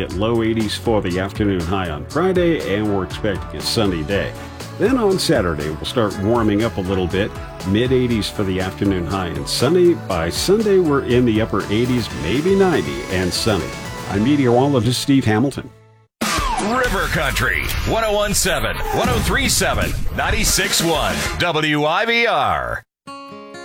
get low 80s for the afternoon high on Friday, and we're expecting a sunny day. Then on Saturday, we'll start warming up a little bit. Mid-80s for the afternoon high and sunny. By Sunday, we're in the upper 80s, maybe 90, and sunny. I'm meteorologist Steve Hamilton. River Country, 1017, 1037, 96.1, WIVR.